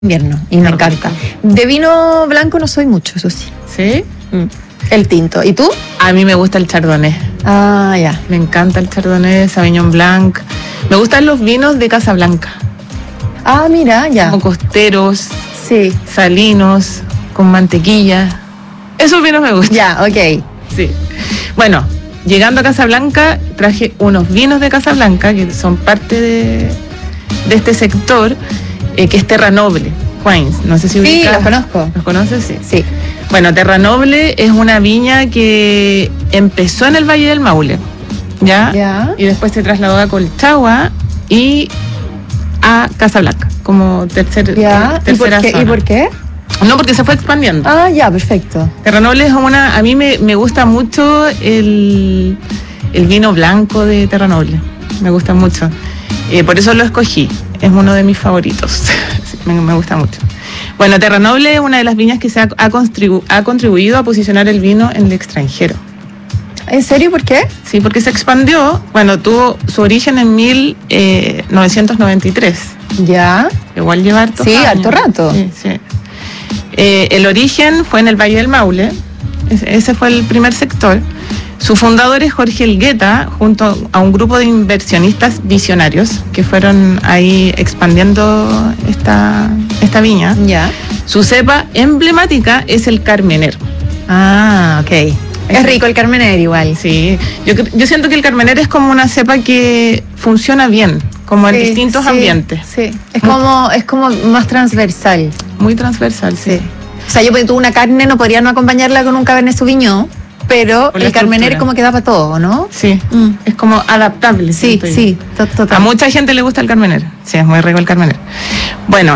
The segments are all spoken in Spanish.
invierno y me encanta. De vino blanco no soy mucho, eso sí. ¿Sí? El tinto. ¿Y tú? A mí me gusta el chardonnay. Ah, ya. Me encanta el chardonnay, Sauvignon Blanc. Me gustan los vinos de Casablanca. Ah, mira, ya. Como costeros, Sí. salinos, con mantequilla. Esos vinos me gustan. Ya, ok. Sí. Bueno, llegando a Casablanca, traje unos vinos de Casablanca que son parte de este sector, que es Terra Noble Wines. No sé si Sí, ubicas. los conozco. ¿Los conoces? Sí. Sí. Bueno, Terra Noble es una viña que empezó en el Valle del Maule, ¿ya? Ya. Y después se trasladó a Colchagua y a Casablanca, como tercera zona. ¿Y por qué? No, porque se fue expandiendo. Ah, ya, perfecto. Terra Noble es una... A mí me gusta mucho el vino blanco de Terra Noble. Me gusta mucho. Por eso lo escogí. Es uno de mis favoritos. me gusta mucho. Bueno, Terra Noble es una de las viñas que ha contribuido a posicionar el vino en el extranjero. ¿En serio? ¿Por qué? Sí, porque se expandió. Bueno, tuvo su origen en 1993. Ya. Igual lleva harto Sí, harto rato. Sí, sí. El origen fue en el Valle del Maule. Ese fue el primer sector. Su fundador es Jorge Elgueta, junto a un grupo de inversionistas visionarios que fueron ahí expandiendo esta viña. Ya. Su cepa emblemática es el Carmener. Ah, ok. Es rico el Carmener igual. Sí, yo siento que el Carmener es como una cepa que funciona bien, como en distintos ambientes. Sí, es como más transversal. Muy transversal, sí. O sea, yo tuve una carne, no podría no acompañarla con un Cabernet Sauvignon, pero el Carmener como que da para todo, ¿no? Sí, es como adaptable. Sí, sí, total. A mucha gente le gusta el Carmener. Sí, es muy rico el Carmener. Bueno,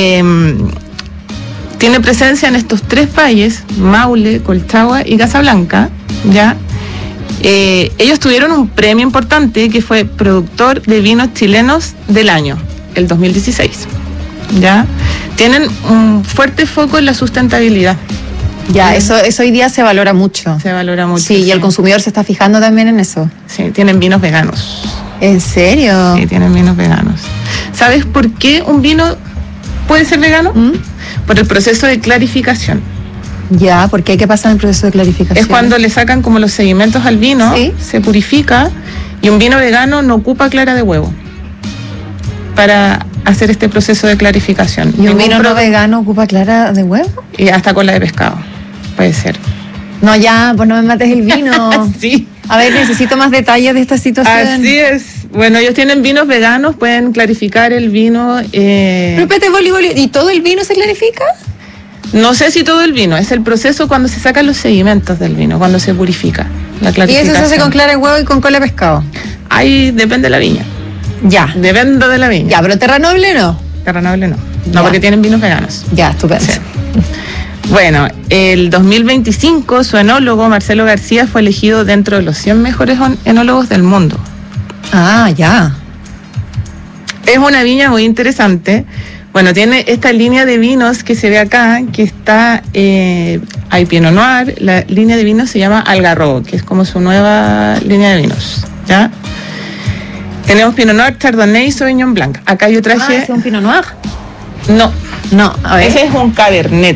tiene presencia en estos tres valles, Maule, Colchagua y Casablanca, ¿ya? Ellos tuvieron un premio importante que fue productor de vinos chilenos del año, el 2016, ¿ya? Tienen un fuerte foco en la sustentabilidad. Ya, eso hoy día se valora mucho. Se valora mucho. Sí, y el consumidor se está fijando también en eso. Sí, tienen vinos veganos. ¿En serio? Sí, tienen vinos veganos. ¿Sabes por qué un vino puede ser vegano? Por el proceso de clarificación. Ya, ¿por qué? ¿Qué pasa en el proceso de clarificación? Es cuando le sacan como los sedimentos al vino, ¿Sí? Se purifica, y un vino vegano no ocupa clara de huevo para hacer este proceso de clarificación. ¿Y un vino no vegano ocupa clara de huevo? Y hasta cola de pescado, puede ser. No, ya, pues no me mates el vino. Sí. A ver, necesito más detalles de esta situación. Así es. Bueno, ellos tienen vinos veganos, pueden clarificar el vino. Pero espérate, ¿y todo el vino se clarifica? No sé si todo el vino, es el proceso cuando se sacan los sedimentos del vino, cuando se purifica la ¿Y clarificación. eso se hace con clara de huevo y con cola de pescado? Ahí depende de la viña. Ya. Depende de la viña. Ya, pero Terra Noble no. Terra Noble no. Ya. No, porque tienen vinos veganos. Ya, estupendo. Sí. Bueno, el 2025 su enólogo Marcelo García fue elegido dentro de los 100 mejores enólogos del mundo. Ah, ya. Es una viña muy interesante. Bueno, tiene esta línea de vinos que se ve acá, que está, hay Pinot Noir, la línea de vinos se llama Algarrobo, que es como su nueva línea de vinos, ¿ya? Tenemos Pinot Noir, Chardonnay y Sauvignon Blanc. Acá yo traje... ¿Es un Pinot Noir? No, No, a ver. ese es un Cabernet.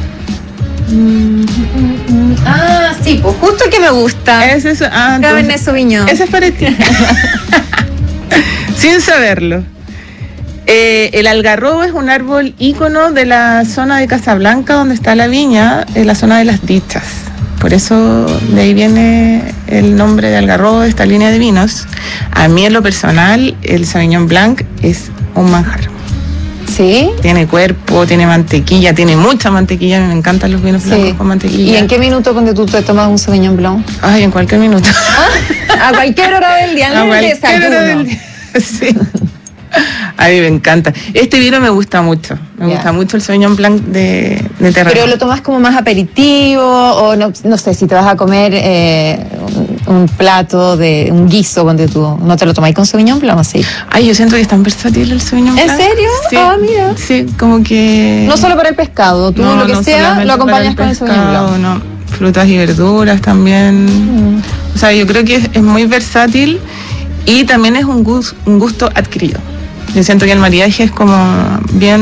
Ah, sí, pues justo el que me gusta. Ese es... Cabernet Sauvignon. Ese es para ti. Sin saberlo. El algarrobo es un árbol ícono de la zona de Casablanca, donde está la viña, en la zona de las dichas. Por eso de ahí viene el nombre de algarrobo de esta línea de vinos. A mí en lo personal, el Sauvignon Blanc es un manjar. ¿Sí? Tiene cuerpo, tiene mantequilla, tiene mucha mantequilla. Me encantan los vinos blancos con mantequilla. ¿Y en qué minuto cuando tú te tomas un Sauvignon Blanc? Ay, en cualquier minuto. A cualquier hora del día, A cualquier hora del día. Sí. A mí me encanta. Este vino me gusta mucho. Me gusta mucho el Sauvignon Blanc de Terra. ¿Pero lo tomas como más aperitivo o no sé, si te vas a comer un plato de un guiso, donde tú no te lo tomáis con Sauvignon Blanc así? Ay, yo siento que es tan versátil el Sauvignon Blanc. ¿En serio? Sí. Ah, mira. Sí, como que... No solo para el pescado, tú lo que sea lo acompañas con el Sauvignon Blanc. No, frutas y verduras también. O sea, yo creo que es muy versátil y también es un gusto adquirido. Yo siento que el maridaje es como bien